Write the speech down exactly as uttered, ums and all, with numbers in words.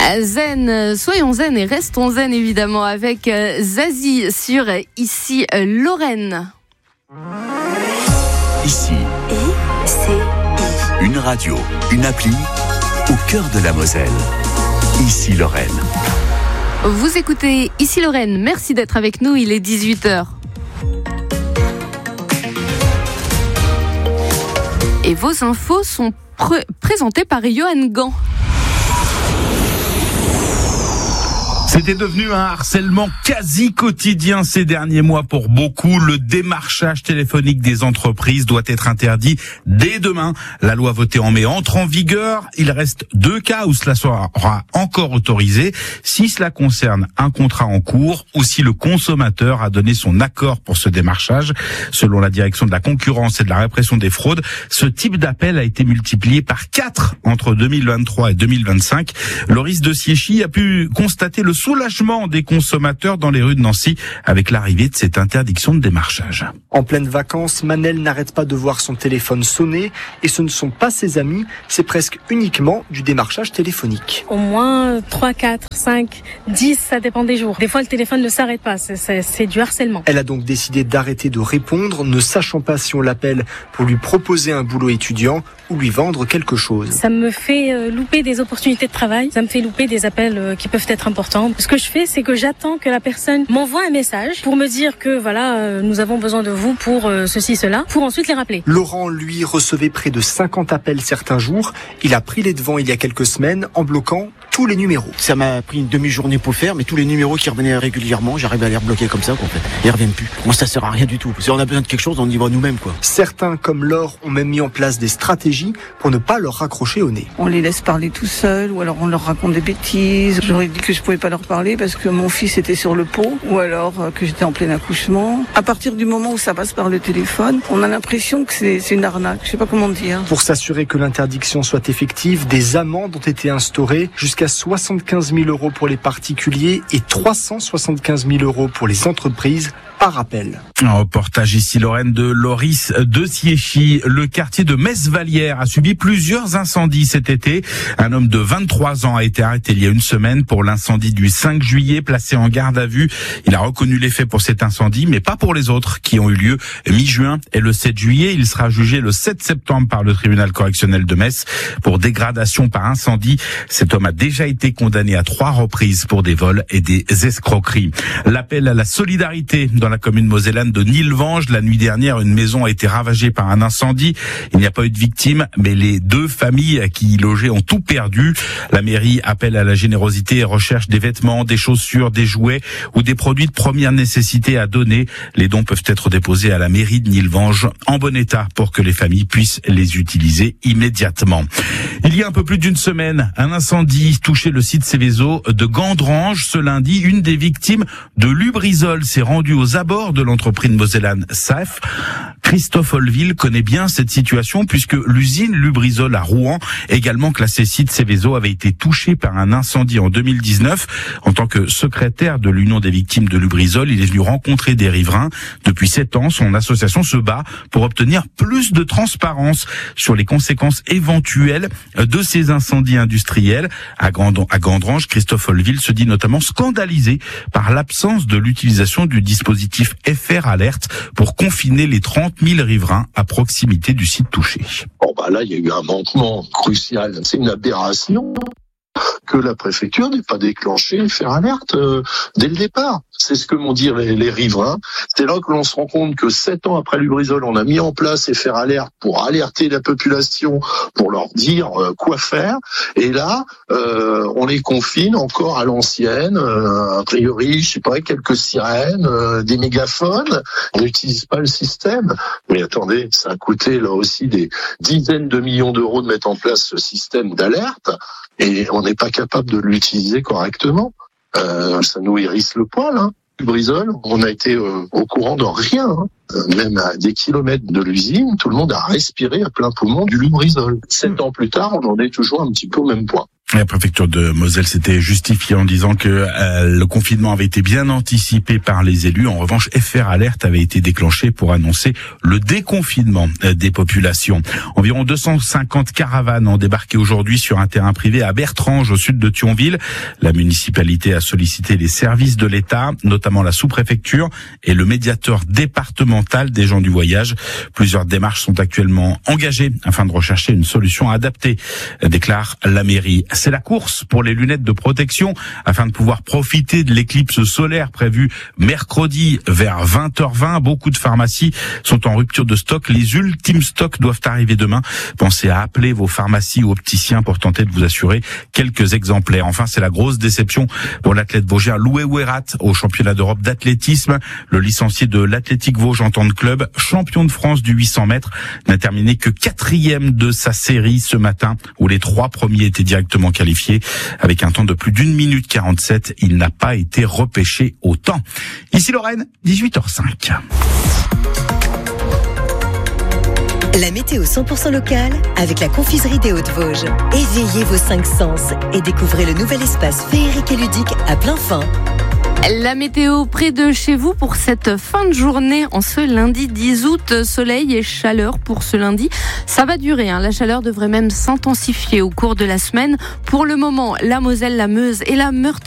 Zen, soyons zen et restons zen évidemment avec Zazie sur Ici Lorraine. Ici, I, C, I. Une radio, une appli au cœur de la Moselle. Ici Lorraine. Vous écoutez Ici Lorraine, merci d'être avec nous, il est dix-huit heures. Et vos infos sont pr- présentées par Johan Gant. C'était devenu un harcèlement quasi quotidien ces derniers mois pour beaucoup. Le démarchage téléphonique des entreprises doit être interdit dès demain. La loi votée en mai entre en vigueur. Il reste deux cas où cela sera encore autorisé. Si cela concerne un contrat en cours ou si le consommateur a donné son accord pour ce démarchage. Selon la direction de la concurrence et de la répression des fraudes, ce type d'appel a été multiplié par quatre entre deux mille vingt-trois et deux mille vingt-cinq. Loris de Siéchy a pu constater le soulagement des consommateurs dans les rues de Nancy avec l'arrivée de cette interdiction de démarchage. En pleine vacances, Manel n'arrête pas de voir son téléphone sonner et ce ne sont pas ses amis, c'est presque uniquement du démarchage téléphonique. Au moins trois, quatre, cinq, dix, ça dépend des jours. Des fois, le téléphone ne s'arrête pas, c'est, c'est, c'est du harcèlement. Elle a donc décidé d'arrêter de répondre, ne sachant pas si on l'appelle pour lui proposer un boulot étudiant ou lui vendre quelque chose. Ça me fait euh, louper des opportunités de travail, ça me fait louper des appels euh, qui peuvent être importants. Ce que je fais, c'est que j'attends que la personne m'envoie un message pour me dire que voilà, euh, nous avons besoin de vous pour euh, ceci, cela, pour ensuite les rappeler. Laurent, lui, recevait près de cinquante appels certains jours. Il a pris les devants il y a quelques semaines en bloquant tous les numéros. Ça m'a pris une demi-journée pour faire, mais tous les numéros qui revenaient régulièrement, j'arrive à les rebloquer comme ça, quoi, en fait. Ils reviennent plus. Moi, ça sert à rien du tout. Si on a besoin de quelque chose, on y va nous-mêmes, quoi. Certains, comme Laure, ont même mis en place des stratégies pour ne pas leur raccrocher au nez. On les laisse parler tout seuls, ou alors on leur raconte des bêtises. J'aurais dit que je pouvais pas leur parler parce que mon fils était sur le pot, ou alors que j'étais en plein accouchement. À partir du moment où ça passe par le téléphone, on a l'impression que c'est, c'est une arnaque. Je sais pas comment dire. Pour s'assurer que l'interdiction soit effective, des amendes ont été instaurées jusqu'à soixante-quinze mille euros pour les particuliers et trois cent soixante-quinze mille euros pour les entreprises par appel. Un reportage ici Lorraine de Loris de Siéchy. Le quartier de Metz-Vallière a subi plusieurs incendies cet été. Un homme de vingt-trois ans a été arrêté il y a une semaine pour l'incendie du cinq juillet, placé en garde à vue. Il a reconnu les faits pour cet incendie, mais pas pour les autres qui ont eu lieu mi-juin et le sept juillet. Il sera jugé le sept septembre par le tribunal correctionnel de Metz pour dégradation par incendie. Cet homme a déjà été condamné à trois reprises pour des vols et des escroqueries. L'appel à la solidarité dans la commune mosellane de Nilvange. La nuit dernière, une maison a été ravagée par un incendie. Il n'y a pas eu de victimes, mais les deux familles qui y logeaient ont tout perdu. La mairie appelle à la générosité et recherche des vêtements, des chaussures, des jouets ou des produits de première nécessité à donner. Les dons peuvent être déposés à la mairie de Nilvange en bon état pour que les familles puissent les utiliser immédiatement. Il y a un peu plus d'une semaine, un incendie touchait le site Céveso de Gandrange. Ce lundi, une des victimes de Lubrizol s'est rendue aux abords de l'entreprise mosellane S A F. Christophe Olville connaît bien cette situation puisque l'usine Lubrizol à Rouen, également classée site Céveso, avait été touchée par un incendie en deux mille dix-neuf. En tant que secrétaire de l'Union des victimes de Lubrizol, il est venu rencontrer des riverains. Depuis sept ans, son association se bat pour obtenir plus de transparence sur les conséquences éventuelles de ces incendies industriels. À Gandrange, Christophe Olville se dit notamment scandalisé par l'absence de l'utilisation du dispositif F R Alert pour confiner les trente mille riverains à proximité du site touché. Bon bah là, il y a eu un manquement crucial. C'est une aberration que la préfecture n'ait pas déclenché F R Alert euh, dès le départ. C'est ce que m'ont dit les, les riverains. C'est là que l'on se rend compte que sept ans après Lubrizol, on a mis en place F R Alert pour alerter la population, pour leur dire euh, quoi faire. Et là, euh, on les confine encore à l'ancienne. Euh, a priori, je sais pas, quelques sirènes, euh, des mégaphones. On n'utilise pas le système. Mais attendez, ça a coûté là aussi des dizaines de millions d'euros de mettre en place ce système d'alerte. Et on n'est pas capable de l'utiliser correctement. Euh, ça nous hérisse le poil, hein. Lubrizol, on a été euh, au courant de rien, hein. Euh, même à des kilomètres de l'usine, tout le monde a respiré à plein poumon du Lubrizol. Sept ans plus tard, on en est toujours un petit peu au même point. La préfecture de Moselle s'était justifiée en disant que euh, le confinement avait été bien anticipé par les élus. En revanche, F R Alert avait été déclenché pour annoncer le déconfinement euh, des populations. Environ deux cent cinquante caravanes ont débarqué aujourd'hui sur un terrain privé à Bertrange, au sud de Thionville. La municipalité a sollicité les services de l'État, notamment la sous-préfecture et le médiateur départemental des gens du voyage. Plusieurs démarches sont actuellement engagées afin de rechercher une solution adaptée, déclare la mairie. C'est la course pour les lunettes de protection afin de pouvoir profiter de l'éclipse solaire prévue mercredi vers vingt heures vingt. Beaucoup de pharmacies sont en rupture de stock. Les ultimes stocks doivent arriver demain. Pensez à appeler vos pharmacies ou opticiens pour tenter de vous assurer quelques exemplaires. Enfin, c'est la grosse déception pour l'athlète vosgien Loué Ouérat au championnat d'Europe d'athlétisme. Le licencié de l'Athletic Vosges Entente Club, champion de France du huit cents mètres, n'a terminé que quatrième de sa série ce matin où les trois premiers étaient directement qualifié. Avec un temps de plus d'une minute quarante-sept, il n'a pas été repêché au temps. Ici Lorraine, dix-huit heures cinq. La météo cent pour cent locale avec la confiserie des Hauts-de-Vosges. Éveillez vos cinq sens et découvrez le nouvel espace féerique et ludique à plein fin. La météo près de chez vous pour cette fin de journée en ce lundi dix août. Soleil et chaleur pour ce lundi. Ça va durer, hein. La chaleur devrait même s'intensifier au cours de la semaine. Pour le moment, la Moselle, la Meuse et la Meurthe